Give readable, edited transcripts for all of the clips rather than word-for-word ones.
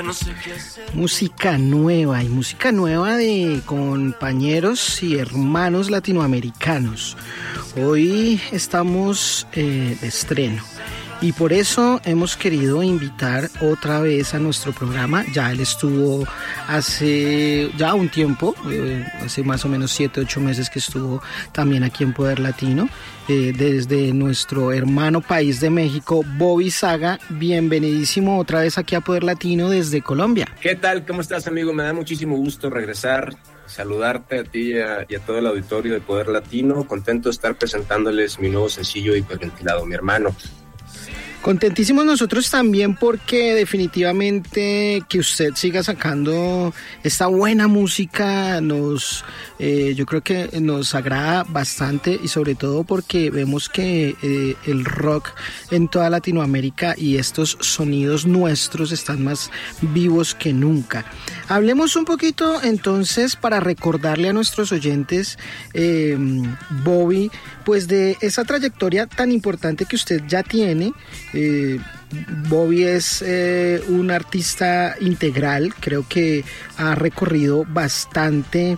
Música nueva y música nueva de compañeros y hermanos latinoamericanos. Hoy estamos de estreno y por eso hemos querido invitar otra vez a nuestro programa. Ya él estuvo hace ya un tiempo, hace más o menos 7-8 meses que estuvo también aquí en Poder Latino. Desde nuestro hermano país de México, Bobby Saga, bienvenidísimo otra vez aquí a Poder Latino desde Colombia. ¿Qué tal? ¿Cómo estás, amigo? Me da muchísimo gusto regresar, saludarte a ti y a todo el auditorio de Poder Latino. Contento de estar presentándoles mi nuevo sencillo Hiperventilado, mi hermano. Contentísimos nosotros también porque definitivamente que usted siga sacando esta buena música yo creo que nos agrada bastante y sobre todo porque vemos que el rock en toda Latinoamérica y estos sonidos nuestros están más vivos que nunca. Hablemos un poquito entonces para recordarle a nuestros oyentes, Bobby, pues de esa trayectoria tan importante que usted ya tiene. Bobby es un artista integral, creo que ha recorrido bastante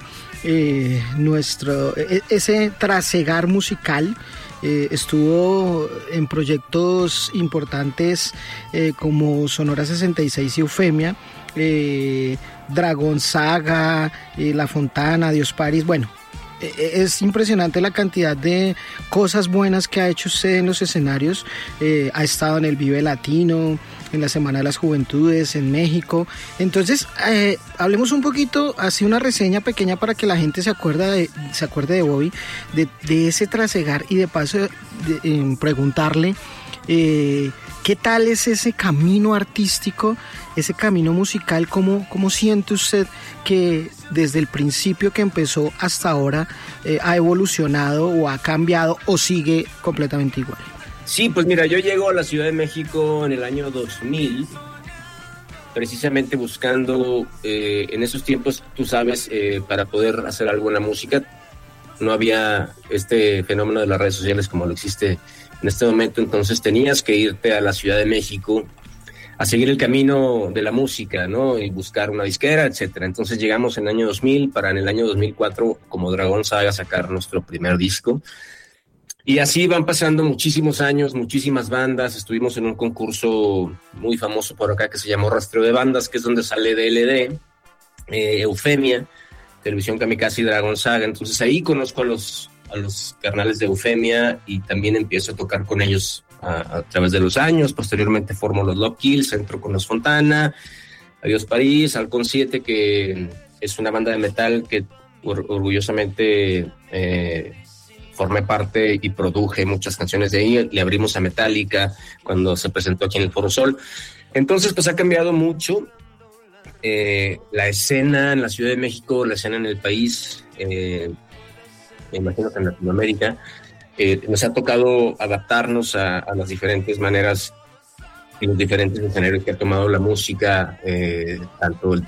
ese trasegar musical. Estuvo en proyectos importantes como Sonora 66 y Eufemia, Dragón Saga, La Fontana, Dios Paris, bueno. Es impresionante la cantidad de cosas buenas que ha hecho usted en los escenarios. Ha estado en el Vive Latino, en la Semana de las Juventudes, en México. Entonces, hablemos un poquito, así una reseña pequeña para que la gente se acuerde de Bobby, de ese trasegar y de paso preguntarle ¿qué tal es ese camino artístico, ese camino musical? ¿Cómo siente usted que desde el principio que empezó hasta ahora ha evolucionado o ha cambiado o sigue completamente igual? Sí, pues mira, yo llego a la Ciudad de México en el año 2000, precisamente buscando, en esos tiempos, tú sabes, para poder hacer algo en la música, no había este fenómeno de las redes sociales como lo existe en este momento, entonces tenías que irte a la Ciudad de México a seguir el camino de la música, ¿no? Y buscar una disquera, etcétera. Entonces llegamos en el año 2000 para en el año 2004 como Dragón Saga sacar nuestro primer disco. Y así van pasando muchísimos años, muchísimas bandas. Estuvimos en un concurso muy famoso por acá que se llamó Rastreo de Bandas, que es donde sale DLD, Eufemia, Televisión Kamikaze y Dragón Saga. Entonces ahí conozco a los carnales de Eufemia y también empiezo a tocar con ellos a través de los años. Posteriormente formo los Love Kills, entro con los Fontana, Adiós París, Halcón 7, que es una banda de metal que orgullosamente formé parte y produje muchas canciones de ahí. Le abrimos a Metallica cuando se presentó aquí en el Foro Sol. Entonces pues ha cambiado mucho la escena en la Ciudad de México, la escena en el país, me imagino que en Latinoamérica. Nos ha tocado adaptarnos a las diferentes maneras y los diferentes escenarios que ha tomado la música, tanto el